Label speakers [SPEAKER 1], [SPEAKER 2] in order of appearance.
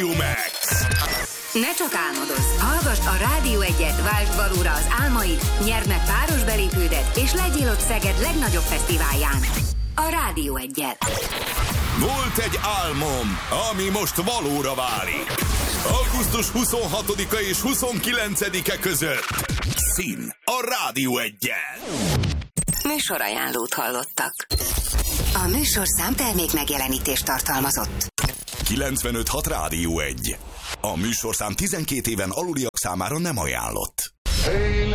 [SPEAKER 1] Max.
[SPEAKER 2] Ne csak álmodozz, hallgasd a Rádió 1-et, váltsd valóra az álmaid, nyerd meg páros belépődet, és legyél ott Szeged legnagyobb fesztiválján. A Rádió 1-et.
[SPEAKER 1] Volt egy álmom, ami most valóra válik. Augusztus 26-a és 29-e között. Szín a Rádió 1-jel.
[SPEAKER 2] Műsorajánlót hallottak. A műsorszám termék megjelenítést tartalmazott.
[SPEAKER 1] 95.6 Rádió 1. A műsorszám 12 éven aluliak számára nem ajánlott.